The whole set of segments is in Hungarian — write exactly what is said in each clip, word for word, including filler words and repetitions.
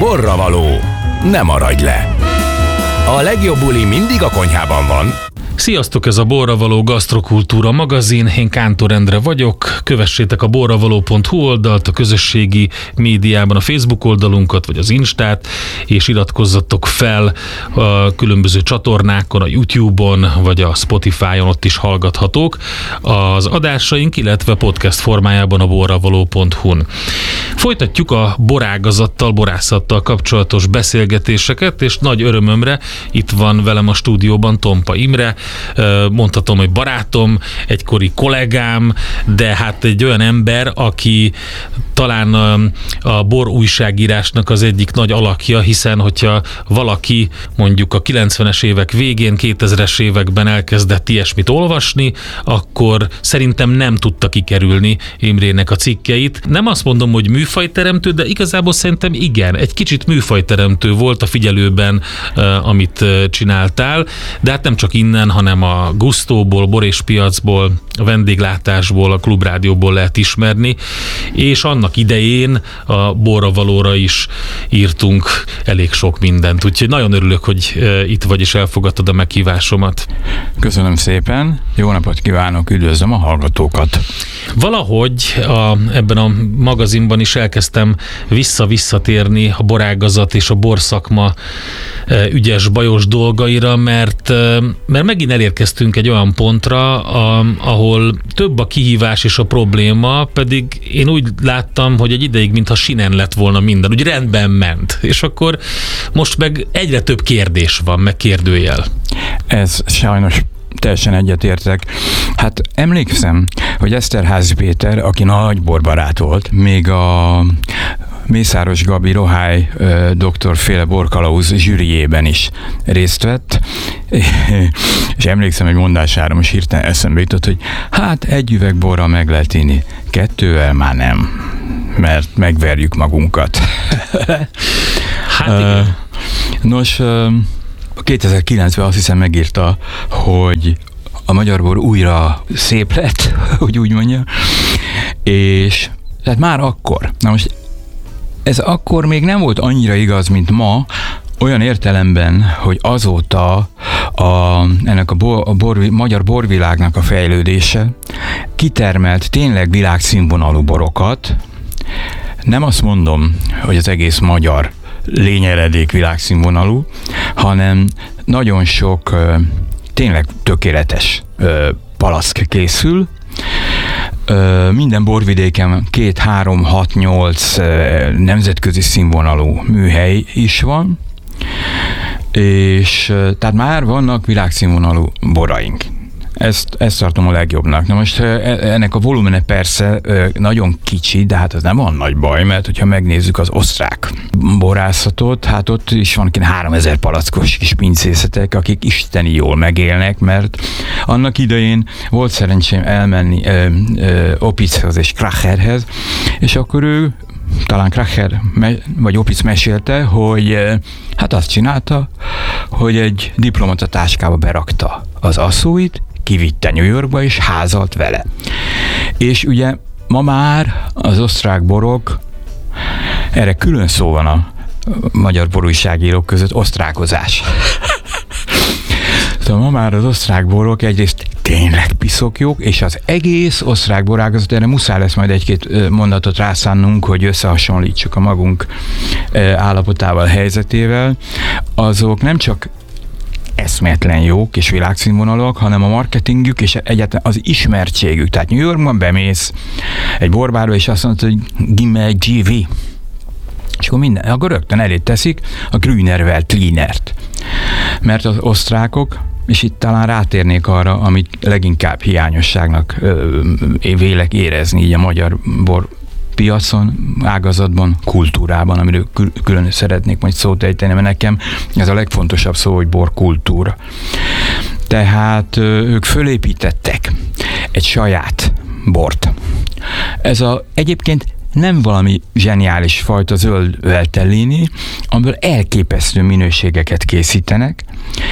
Borravaló. Ne maradj le! A legjobb buli mindig a konyhában van. Sziasztok, ez a Borravaló Gasztrokultúra magazin, én Kántor Endre vagyok, kövessétek a borravaló pont hu oldalt, a közösségi médiában a Facebook oldalunkat, vagy az Instát, és iratkozzatok fel a különböző csatornákon, a YouTube-on, vagy a Spotify-on, ott is hallgathatók az adásaink, illetve podcast formájában a borravaló pont hu-n. Folytatjuk a borágazattal, borászattal kapcsolatos beszélgetéseket, és nagy örömömre itt van velem a stúdióban Tompa Imre, mondhatom, hogy barátom, egykori kollégám, de hát egy olyan ember, aki talán a, a bor újságírásnak az egyik nagy alakja, hiszen hogyha valaki mondjuk a kilencvenes évek végén, kétezres években elkezdett ilyesmit olvasni, akkor szerintem nem tudta kikerülni Imrének a cikkeit. Nem azt mondom, hogy műfajteremtő, de igazából szerintem igen, egy kicsit műfajteremtő volt a figyelőben, amit csináltál, de hát nem csak innen, hanem a Gusztóból, Bor és Piacból, a vendéglátásból, a Klubrádióból lehet ismerni, és annak idején a Borravalóra is írtunk elég sok mindent. Úgyhogy nagyon örülök, hogy itt vagy és elfogadtad a meghívásomat. Köszönöm szépen, jó napot kívánok, üdvözlöm a hallgatókat. Valahogy a, ebben a magazinban is elkezdtem vissza-visszatérni a borágazat és a borszakma ügyes, bajos dolgaira, mert, mert megint elérkeztünk egy olyan pontra, a, ahol több a kihívás és a probléma, pedig én úgy láttam, hogy egy ideig, mintha sinen lett volna minden, úgy rendben ment. És akkor most meg egyre több kérdés van, meg kérdőjel. Ez sajnos teljesen egyetértek. Hát emlékszem, hogy Eszterházy Péter, aki nagy borbarát volt, még a Mészáros Gabi Rohály doktorféle borkalauz zsűriében is részt vett, és emlékszem egy mondására, most hirtelen eszembe jutott, hogy hát egy üveg borral meg lehet inni, kettővel már nem, mert megverjük magunkat. Hát igen. Nos, kétezer-kilencben azt hiszem megírta, hogy a magyar bor újra szép lett, hogy úgy mondja, és tehát már akkor, na most ez akkor még nem volt annyira igaz, mint ma, olyan értelemben, hogy azóta a, ennek a, bor, a bor, magyar borvilágnak a fejlődése kitermelt tényleg világszínvonalú borokat. Nem azt mondom, hogy az egész magyar lényeredék világszínvonalú, hanem nagyon sok tényleg tökéletes palack készül. Minden borvidéken két, három, hat, nyolc nemzetközi színvonalú műhely is van, és tehát már vannak világszínvonalú boraink. Ezt, ezt tartom a legjobbnak. Na most ennek a volumene persze nagyon kicsi, de hát az nem van nagy baj, mert hogyha megnézzük az osztrák borászatot, hát ott is van háromezer palackos kis pincészetek, akik isteni jól megélnek, mert annak idején volt szerencsém elmenni ö, ö, Opichez és Kracherhez, és akkor ő talán Kracher vagy Opic mesélte, hogy hát azt csinálta, hogy egy diplomata táskába berakta az asszóit, kivitte New Yorkba, és házalt vele. És ugye ma már az osztrák borok, erre külön szó van a magyar borújságírók között, osztrákozás. Szóval ma már az osztrák borok egyrészt tényleg piszok jók, és az egész osztrák borágazat, erre muszáj lesz majd egy-két mondatot rászánnunk, hogy összehasonlítsuk a magunk állapotával, helyzetével, azok nem csak eszméletlen jók és világszínvonalak, hanem a marketingük és egyáltalán az ismertségük. Tehát New Yorkban bemész egy borbárba, és azt mondod, hogy gimme egy gé vé. És akkor minden, akkor rögtön elé teszik a Grüner Veltlinert. Mert az osztrákok, és itt talán rátérnék arra, amit leginkább hiányosságnak én vélek érezni így a magyar bor piacon, ágazatban, kultúrában, amiről külön szeretnék majd szót ejteni, mert nekem ez a legfontosabb szó, hogy borkultúra. Tehát ők fölépítettek egy saját bort. Ez a, egyébként nem valami zseniális fajta zöld Veltellini, amiből elképesztő minőségeket készítenek,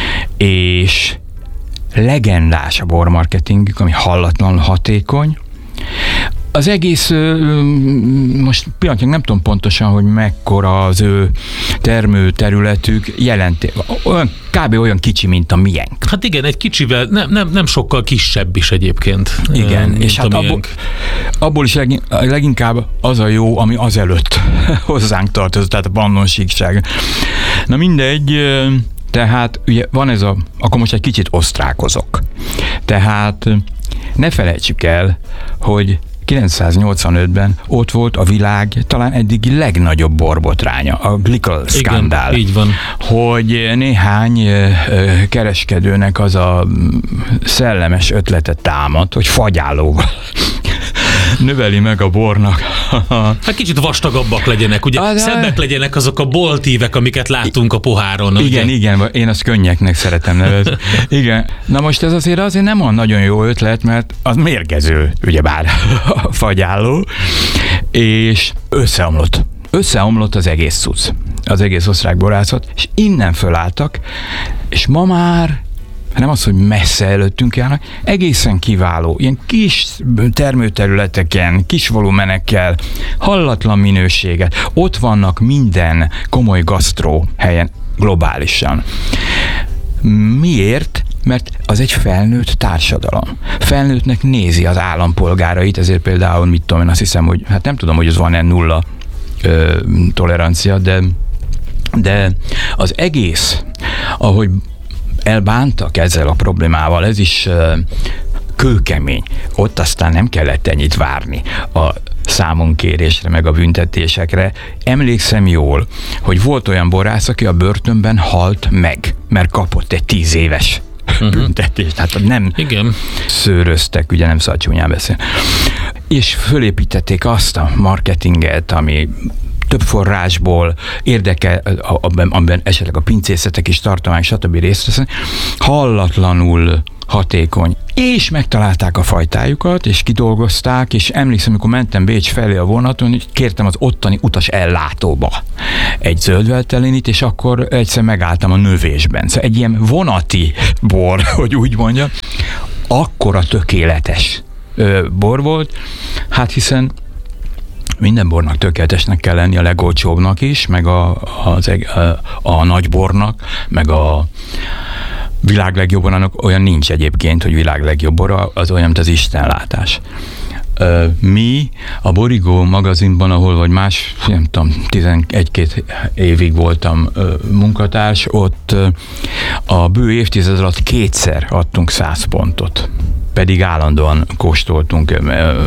és legendás a bormarketingük, ami hallatlanul hatékony, Az egész, most pillanatnyilag nem tudom pontosan, hogy mekkora az ő termőterületük, jelenti, olyan, kb. Olyan kicsi, mint a miénk. Hát igen, egy kicsivel, nem, nem, nem sokkal kisebb is egyébként. Igen, és hát abból, abból is legin, leginkább az a jó, ami azelőtt hozzánk tartozott, tehát a pannonsíkság. Na mindegy, tehát ugye van ez a, akkor most egy kicsit osztrákozok. Tehát ne felejtsük el, hogy kilencszáznyolcvanötben ott volt a világ talán eddigi legnagyobb borbotránya, a Glickel skandál. Igen, így van. Hogy néhány kereskedőnek az a szellemes ötlete támad, hogy fagyálóval növeli meg a bornak. Hát kicsit vastagabbak legyenek, ugye? A, de... Szebbek legyenek azok a boltívek, amiket láttunk a poháron. Igen, ugye? igen, én azt könnyeknek szeretem nevezni. Igen. Na most ez azért azért nem olyan nagyon jó ötlet, mert az mérgező, ugyebár a fagyáló, és összeomlott. Összeomlott az egész cucc, az egész osztrák borászat, és innen fölálltak, és ma már nem az, hogy messze előttünk járnak, egészen kiváló, ilyen kis termőterületeken, kis volumenekkel, hallatlan minőséget. Ott vannak minden komoly gasztró helyen globálisan. Miért? Mert az egy felnőtt társadalom. Felnőttnek nézi az állampolgárait, ezért például, mit tudom én, azt hiszem, hogy hát nem tudom, hogy az van-e nulla ö, tolerancia, de, de az egész, ahogy elbántak ezzel a problémával, ez is uh, kőkemény. Ott aztán nem kellett ennyit várni a számonkérésre, meg a büntetésekre. Emlékszem jól, hogy volt olyan borász, aki a börtönben halt meg, mert kapott egy tíz éves uh-huh. büntetést. Tehát nem Igen. szőröztek, ugye nem szabad csúnyán beszélni. És fölépítették azt a marketinget, ami több forrásból érdekel, amiben esetleg a pincészetek és tartomány, stb. Részt vesznek, hallatlanul hatékony. És megtalálták a fajtájukat, és kidolgozták, és emlékszem, amikor mentem Bécs felé a vonaton, és kértem az ottani utas ellátóba egy zöldveltelinit, és akkor egyszer megálltam a növésben. Szóval egy ilyen vonati bor, hogy úgy mondja, akkora tökéletes ö, bor volt, hát hiszen minden bornak tökéletesnek kell lenni, a legolcsóbbnak is, meg a, az, a, a nagy bornak, meg a világ legjobb borának olyan nincs egyébként, hogy világ legjobb bora, az olyan, mint az istenlátás. Mi a Borigó magazinban, ahol vagy más, nem tudom, tizenegy-két évig voltam munkatárs, ott a bő évtized alatt kétszer adtunk száz pontot. Pedig állandóan kóstoltunk,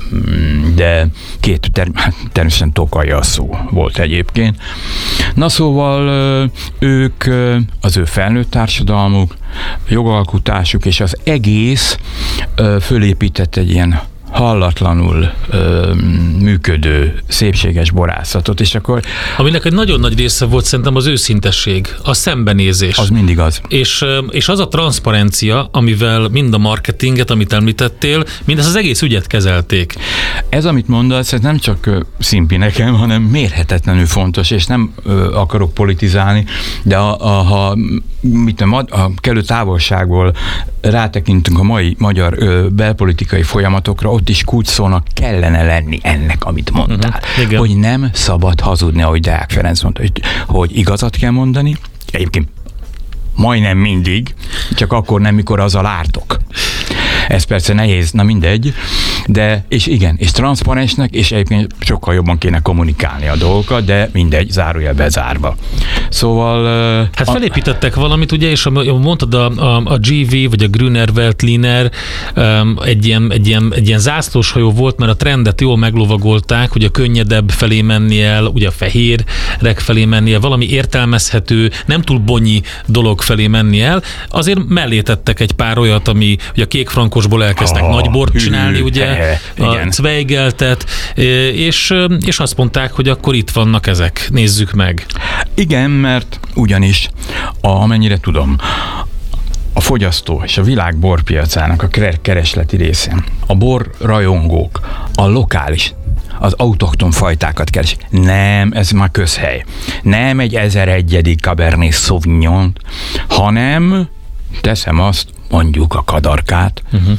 de két ter- természetesen Tokaj a szó volt egyébként. Na szóval ők, az ő felnőtt társadalmuk, jogalkotásuk és az egész fölépített egy ilyen hallatlanul ö, működő, szépséges borászatot, és akkor... Aminek egy nagyon nagy része volt szerintem az őszintesség, a szembenézés. Az mindig az. És, és az a transzparencia, amivel mind a marketinget, amit említettél, mindezt az egész ügyet kezelték. Ez, amit mondasz, ez nem csak szimpi nekem, hanem mérhetetlenül fontos, és nem ö, akarok politizálni, de a, a, ha mit tudom, a kellő távolságból rátekintünk a mai magyar ö, belpolitikai folyamatokra, ott is kulcsszónak kellene lenni ennek, amit mondtál. Uh-huh, hogy nem szabad hazudni, ahogy Deák Ferenc mondta, hogy, hogy igazat kell mondani. Egyébként majdnem mindig, csak akkor nem, mikor azzal ártok. Ez persze nehéz, na mindegy, de és igen, és transzparensnek, és egyébként sokkal jobban kéne kommunikálni a dolgokat, de mindegy, zárójel bezárva. Szóval... Hát felépítettek a... valamit, ugye, és mondtad a, a, a gé vé, vagy a Grüner Veltliner egy ilyen, egy, ilyen, egy ilyen zászlós hajó volt, mert a trendet jól meglovagolták, hogy a könnyedebb felé menni el, ugye a fehérek felé menni el, valami értelmezhető, nem túl bonyi dolog felé menni el. Azért mellé tettek egy pár olyat, ami ugye a kékfrankosból elkezdtek oh, nagy bort csinálni, ugye, he, a Zweigeltet, és, és azt mondták, hogy akkor itt vannak ezek, nézzük meg. Igen, mert ugyanis, a, amennyire tudom, a fogyasztó és a világ borpiacának a keresleti részén a bor rajongók, a lokális, az autochton fajtákat keresik. Nem, ez már közhely. Nem egy ezeregyedik Cabernet Sauvignon, hanem teszem azt, mondjuk a kadarkát, uh-huh.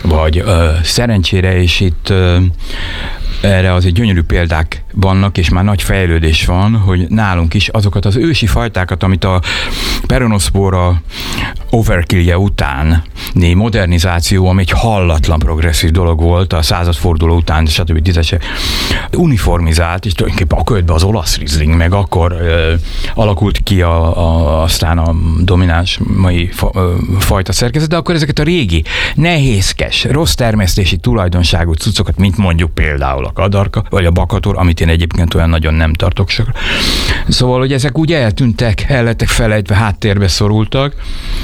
vagy ö, szerencsére, és itt ö, erre azért gyönyörű példák vannak, és már nagy fejlődés van, hogy nálunk is azokat az ősi fajtákat, amit a peronospora overkillje után né modernizáció, ami egy hallatlan progresszív dolog volt a századforduló után, stb. tízesek, uniformizált, és tulajdonképpen a ködbe az olasz rizling, meg akkor ö, alakult ki a, a, aztán a domináns mai fa, ö, fajta szerkezet, de akkor ezeket a régi, nehézkes, rossz termesztési tulajdonságú cuccokat, mint mondjuk például a kadarka, vagy a bakator, amit én egyébként olyan nagyon nem tartok sokra. Szóval, hogy ezek úgy eltűntek, el lettek felejtve, háttérbe szorultak,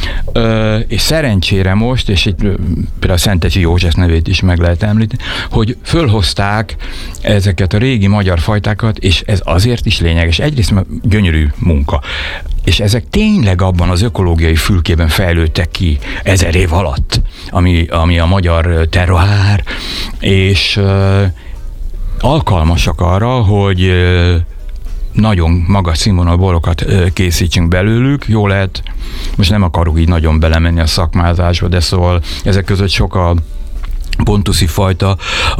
ö, és szerencsére most, és itt például a Szentesi József nevét is meg lehet említeni, hogy fölhozták ezeket a régi magyar fajtákat, és ez azért is lényeges. Egyrészt gyönyörű munka, és ezek tényleg abban az ökológiai fülkében fejlődtek ki ezer év alatt, ami, ami a magyar terroár, és ö, alkalmasak arra, hogy nagyon magas színvonalú borokat készítsünk belőlük. Jó lehet, most nem akarok így nagyon belemenni a szakmázásba, de szóval ezek között sok a pontuszi fajta,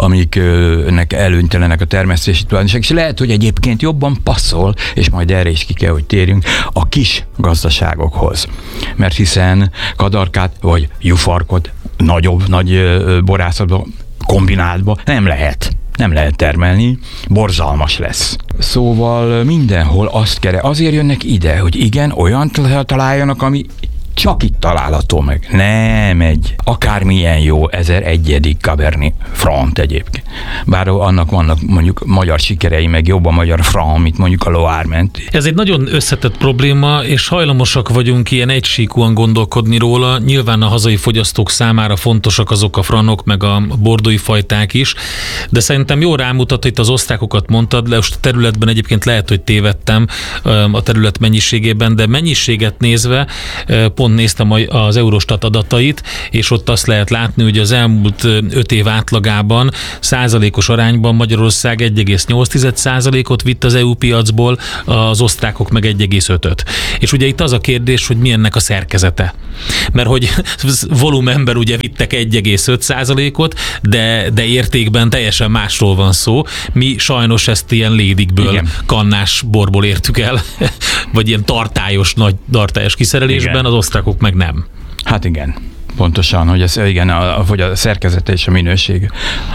amiknek előnytelenek a termesztési tulajdonság, és lehet, hogy egyébként jobban passzol, és majd erre is ki kell, hogy térjünk, a kis gazdaságokhoz. Mert hiszen kadarkát, vagy jufarkot nagyobb, nagy borászatban, kombináltba nem lehet. Nem lehet termelni, borzalmas lesz. Szóval mindenhol azt kell, azért jönnek ide, hogy igen, olyan találjanak, ami csak itt található meg. Nem egy akármilyen jó ezer egyedik Cabernet Franc egyébként. Bár annak vannak mondjuk magyar sikerei, meg jobb a magyar Franc, mint mondjuk a Loire menti. Ez egy nagyon összetett probléma, és hajlamosak vagyunk ilyen egysíkúan gondolkodni róla. Nyilván a hazai fogyasztók számára fontosak azok a franok, meg a bordói fajták is, de szerintem jól rámutat, hogy itt az osztrákokat mondtad, de most a területben egyébként lehet, hogy tévedtem a terület mennyiségében, de mennyiséget nézve pont néztem az Eurostat adatait, és ott azt lehet látni, hogy az elmúlt öt év átlagában százalékos arányban Magyarország egy egész nyolc százalékot vitt az é u piacból, az osztrákok meg egy egész ötöt. És ugye itt az a kérdés, hogy mi ennek a szerkezete. Mert hogy volumenben ugye vittek egy egész öt százalékot, de, de értékben teljesen másról van szó. Mi sajnos ezt ilyen lédikből, igen, kannás borból értük el, vagy ilyen tartályos, nagy tartályos kiszerelésben, igen, az osztrákok meg nem. Hát igen, pontosan, hogy ez igen, a, hogy a szerkezete és a minőség.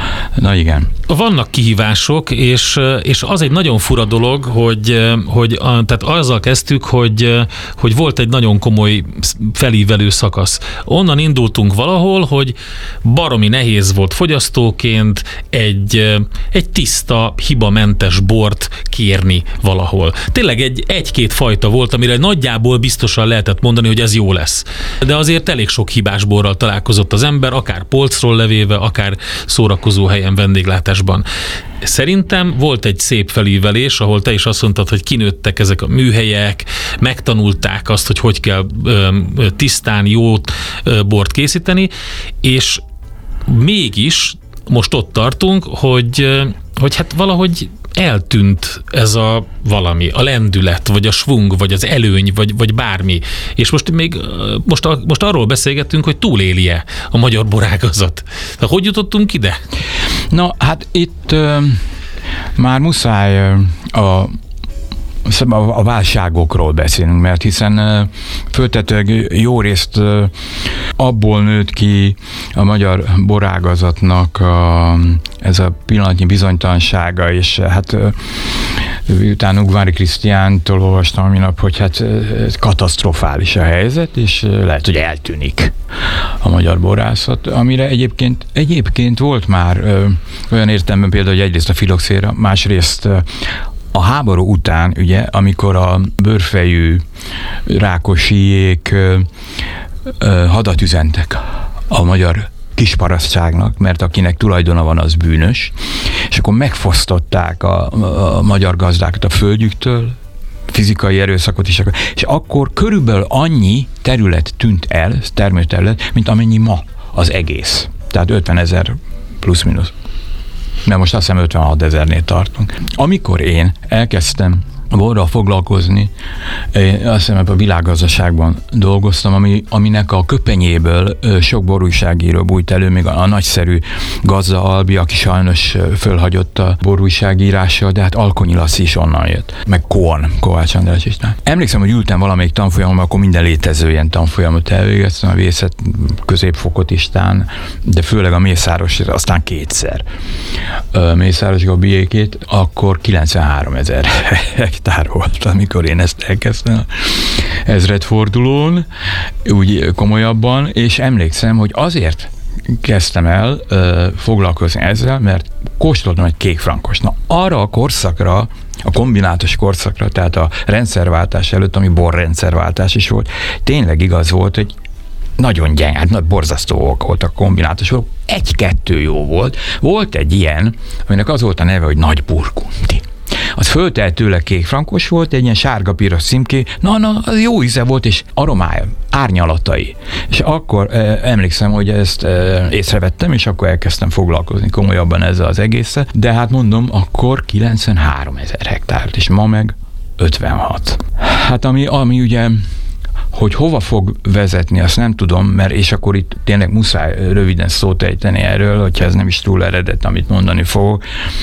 Na igen. Vannak kihívások, és, és az egy nagyon fura dolog, hogy, hogy a, tehát azzal kezdtük, hogy, hogy volt egy nagyon komoly felívelő szakasz. Onnan indultunk valahol, hogy baromi nehéz volt fogyasztóként egy, egy tiszta, hibamentes bort kérni valahol. Tényleg egy, egy-két fajta volt, amire nagyjából biztosan lehetett mondani, hogy ez jó lesz. De azért elég sok hibás borral találkozott az ember, akár polcról levéve, akár szórakozó helyen, vendéglátásban. Szerintem volt egy szép felívelés, ahol te is azt mondtad, hogy kinőttek ezek a műhelyek, megtanulták azt, hogy hogy kell ö, tisztán, jó ö, bort készíteni, és mégis most ott tartunk, hogy, hogy hát valahogy eltűnt ez a valami, a lendület, vagy a svung, vagy az előny, vagy, vagy bármi. És most még most, a, most arról beszélgettünk, hogy túléli-e a magyar borágazat. De hogy jutottunk ide? Na, hát itt uh, már muszáj uh, a a válságokról beszélünk, mert hiszen föltetőleg jó részt abból nőtt ki a magyar borágazatnak a, ez a pillanatnyi bizonytalansága, és hát utána Ugvári Krisztiántól olvastam minap, hogy hát katasztrofális a helyzet, és lehet, hogy eltűnik a magyar borászat, amire egyébként, egyébként volt már olyan értelemben például, hogy egyrészt a filoxéra, másrészt a háború után, ugye, amikor a bőrfejű Rákosiék ö, ö, hadat üzentek a magyar kisparasztságnak, mert akinek tulajdona van, az bűnös, és akkor megfosztották a, a, a magyar gazdákat a földjüktől, fizikai erőszakot is, és akkor körülbelül annyi terület tűnt el, termőterület, mint amennyi ma az egész. Tehát ötvenezer plusz-minusz. Mert most azt hiszem ötvenhat ezernél tartunk. Amikor én elkezdtem borral foglalkozni. Én azt hiszem, a világgazdaságban dolgoztam, ami, aminek a köpenyéből sok borújságíró bújt elő, még a, a nagyszerű Gazda Albi, aki sajnos fölhagyott a borújságírással, de hát Alkonyi Laci is onnan jött. Meg Kohn, Kovács András István. Emlékszem, hogy ültem valamelyik tanfolyamon, akkor minden létező ilyen tanfolyamot elvégeztem, a vészet középfokot istán, de főleg a Mészáros, aztán kétszer. Mészáros Gabiékét, akkor kilencvenháromezer hektár volt, amikor én ezt elkezdtem ezredfordulón, úgy komolyabban, és emlékszem, hogy azért kezdtem el ö, foglalkozni ezzel, mert kóstoltam egy kékfrankos. Na, arra a korszakra, a kombinátos korszakra, tehát a rendszerváltás előtt, ami borrendszerváltás is volt, tényleg igaz volt, hogy nagyon gyenge, hát nagy borzasztóak voltak a kombinátusok, egy-kettő jó volt. Volt egy ilyen, aminek az volt a neve, hogy Nagy Burgundi. Az föltelt tőle kékfrankos volt, egy ilyen sárga-piros címké, na, na, az jó íze volt, és aromája, árnyalatai. És akkor eh, emlékszem, hogy ezt eh, észrevettem, és akkor elkezdtem foglalkozni komolyabban ezzel az egésszel, de hát mondom, akkor kilencvenháromezer hektárt, és ma meg ötvenhat. Hát ami, ami ugye hogy hova fog vezetni, azt nem tudom, mert és akkor itt tényleg muszáj röviden szót ejteni erről, hogyha ez nem is túl eredet, amit mondani fogok,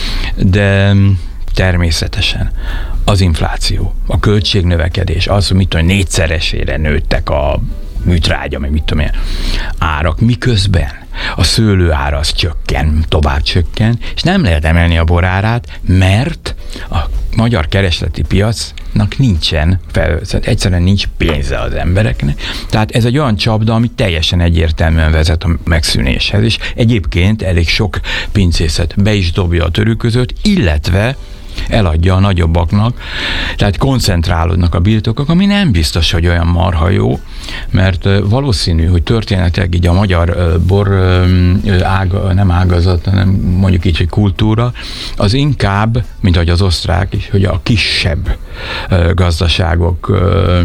de természetesen az infláció, a költségnövekedés, az, hogy mit tudom, négyszeresére nőttek a műtrágya, meg mit tudom én, árak, miközben a szőlő ára az csökken, tovább csökken, és nem lehet emelni a borárát, mert a magyar keresleti piacnak nincsen fel, egyszerűen nincs pénze az embereknek. Tehát ez egy olyan csapda, ami teljesen egyértelműen vezet a megszűnéshez, és egyébként elég sok pincészet be is dobja a törőközöt, illetve eladja a nagyobbaknak, tehát koncentrálódnak a birtokok, ami nem biztos, hogy olyan marha jó, mert valószínű, hogy történetileg így a magyar bor ága, nem ágazat, hanem mondjuk így, hogy kultúra, az inkább, mint ahogy az osztrák is, hogy a kisebb gazdaságok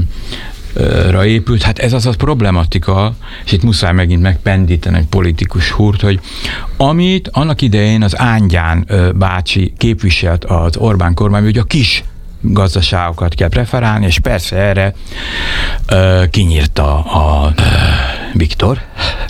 ra épült. Hát ez az a problematika, és itt muszáj megint megpendíteni egy politikus húrt, hogy amit annak idején az Ángyán bácsi képviselt az Orbán kormány, hogy a kis gazdaságokat kell preferálni, és persze erre kinyírta a Viktor.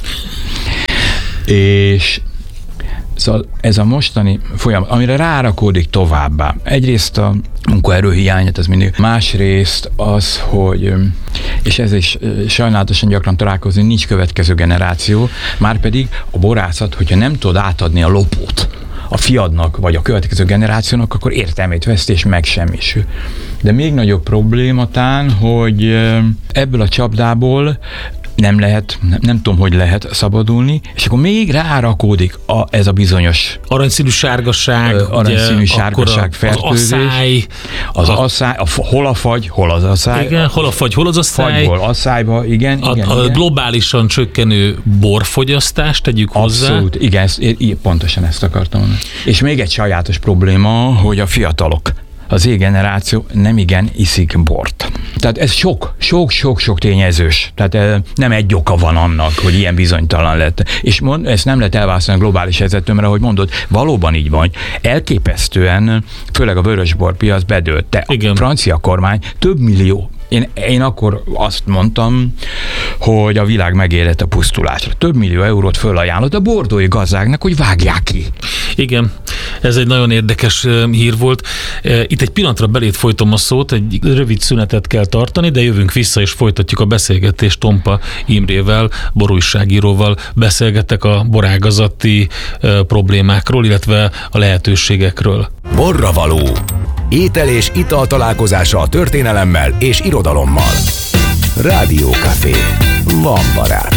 És szóval ez a mostani folyamat, amire rárakódik továbbá. Egyrészt a munkaerőhiányát, az mindig. Másrészt az, hogy, és ez is sajnálatosan gyakran találkozni, nincs következő generáció, márpedig a borászat, hogyha nem tudod átadni a lopót a fiadnak, vagy a következő generációnak, akkor értelmét veszt és megsemmisül. De még nagyobb probléma tán, hogy ebből a csapdából nem lehet, nem, nem tudom, hogy lehet szabadulni, és akkor még rárakódik a, ez a bizonyos aranyszínű sárgaság, ö, aranyszínű sárgaság, fertőzés. Az asszály. Az a, asszály, a, hol a fagy, hol az asszály. Igen, hol a fagy, hol az asszály. Fagyból asszályba, igen. A, igen, a igen. globálisan csökkenő borfogyasztást tegyük hozzá. Abszolút, igen, ezt, én, pontosan ezt akartam mondani. És még egy sajátos probléma, hogy a fiatalok, az Z-generáció nem igen iszik bort. Tehát ez sok, sok, sok, sok tényezős. Tehát nem egy oka van annak, hogy ilyen bizonytalan lett. És mond, ezt nem lehet elválasztani a globális helyzettől, mert ahogy mondod, valóban így van. Elképesztően, főleg a vörösborpiac bedőlte. A francia kormány több millió. Én, én akkor azt mondtam, hogy a világ megérett a pusztulásra. Több millió eurót fölajánlott a bordói gazdáknak, hogy vágják ki. Igen, ez egy nagyon érdekes hír volt. Itt egy pillanatra belét folytom a szót, egy rövid szünetet kell tartani, de jövünk vissza és folytatjuk a beszélgetést Tompa Imrével, borújságíróval. Beszélgettek a borágazati problémákról, illetve a lehetőségekről. Borra való. Étel és ital találkozása a történelemmel és irodalommal. Rádió Café. Van barát.